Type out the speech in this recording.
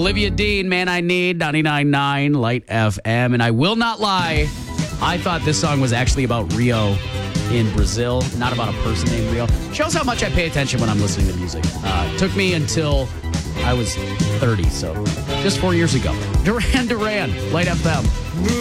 Olivia Dean, Man I Need, 99.9 Light FM. And I will not lie, I thought this song was actually about Rio in Brazil, not about a person named Rio. Shows how much I pay attention when I'm listening to music. Took me until I was 30, so just 4 years ago. Duran Duran, Light FM.